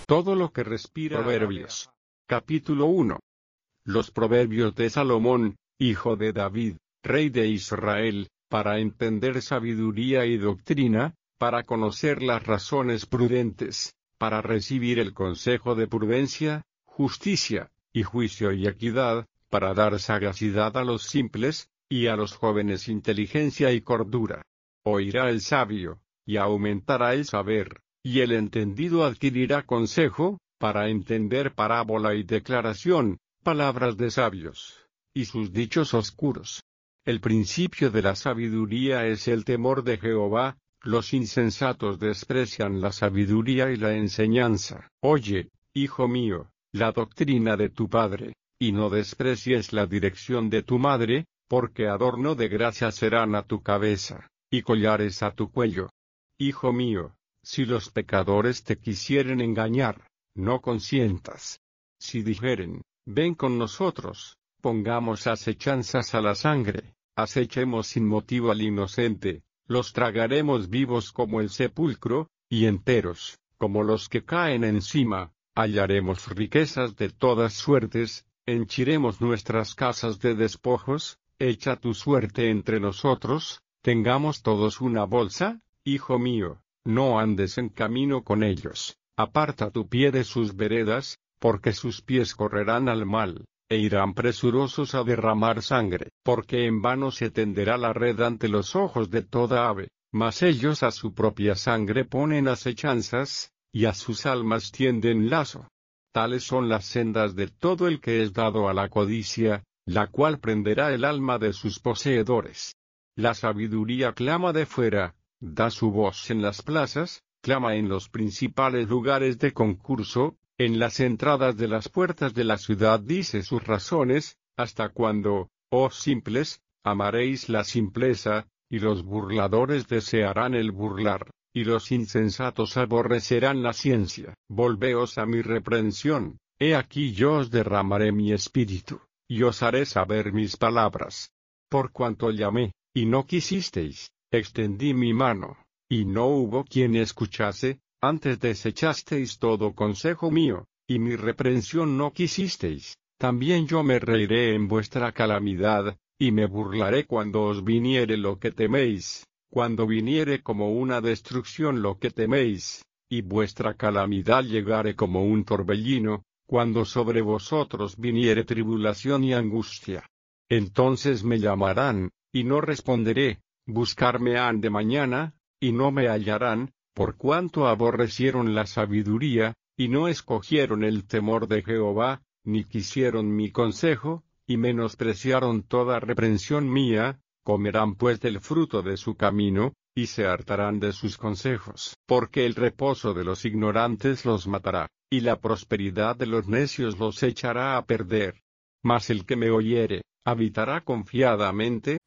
Todo lo que respira. Proverbios. Capítulo 1. Los proverbios de Salomón, hijo de David, rey de Israel, para entender sabiduría y doctrina, para conocer las razones prudentes, para recibir el consejo de prudencia, justicia, y juicio y equidad, para dar sagacidad a los simples, y a los jóvenes inteligencia y cordura. Oirá el sabio, y aumentará el saber, y el entendido adquirirá consejo, para entender parábola y declaración, palabras de sabios, y sus dichos oscuros. El principio de la sabiduría es el temor de Jehová. Los insensatos desprecian la sabiduría y la enseñanza. Oye, hijo mío, la doctrina de tu padre, y no desprecies la dirección de tu madre, porque adorno de gracia serán a tu cabeza, y collares a tu cuello. Hijo mío, si los pecadores te quisieren engañar, no consientas. Si dijeren, ven con nosotros, pongamos acechanzas a la sangre, acechemos sin motivo al inocente, los tragaremos vivos como el sepulcro, y enteros, como los que caen encima, hallaremos riquezas de todas suertes, henchiremos nuestras casas de despojos, echa tu suerte entre nosotros, tengamos todos una bolsa, hijo mío, no andes en camino con ellos, aparta tu pie de sus veredas, porque sus pies correrán al mal, e irán presurosos a derramar sangre, porque en vano se tenderá la red ante los ojos de toda ave, mas ellos a su propia sangre ponen acechanzas, y a sus almas tienden lazo. Tales son las sendas de todo el que es dado a la codicia, la cual prenderá el alma de sus poseedores. La sabiduría clama de fuera, da su voz en las plazas, clama en los principales lugares de concurso, en las entradas de las puertas de la ciudad dice sus razones. ¿Hasta cuándo, oh simples, amaréis la simpleza, y los burladores desearán el burlar, y los insensatos aborrecerán la ciencia? Volveos a mi reprensión, he aquí yo os derramaré mi espíritu, y os haré saber mis palabras. Por cuanto llamé, y no quisisteis, extendí mi mano, y no hubo quien escuchase, antes desechasteis todo consejo mío, y mi reprensión no quisisteis, también yo me reiré en vuestra calamidad, y me burlaré cuando os viniere lo que teméis, cuando viniere como una destrucción lo que teméis, y vuestra calamidad llegare como un torbellino, cuando sobre vosotros viniere tribulación y angustia. Entonces me llamarán, y no responderé, buscarme han de mañana, y no me hallarán, por cuanto aborrecieron la sabiduría, y no escogieron el temor de Jehová, ni quisieron mi consejo, y menospreciaron toda reprensión mía, comerán pues del fruto de su camino, y se hartarán de sus consejos. Porque el reposo de los ignorantes los matará, y la prosperidad de los necios los echará a perder. Mas el que me oyere, habitará confiadamente,